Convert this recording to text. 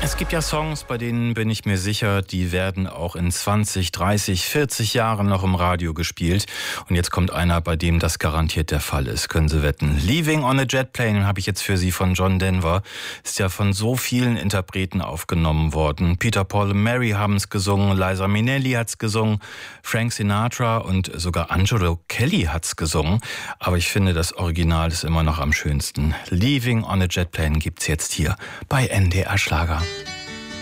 Es gibt ja Songs, bei denen bin ich mir sicher, die werden auch in 20, 30, 40 Jahren noch im Radio gespielt. Und jetzt kommt einer, bei dem das garantiert der Fall ist. Können Sie wetten. Leaving on a Jet Plane habe ich jetzt für Sie von John Denver. Ist ja von so vielen Interpreten aufgenommen worden. Peter, Paul und Mary haben es gesungen, Liza Minnelli hat es gesungen, Frank Sinatra und sogar Angelo Kelly hat es gesungen. Aber ich finde, das Original ist immer noch am schönsten. Leaving on a Jet Plane gibt's jetzt hier bei NDR Schlager.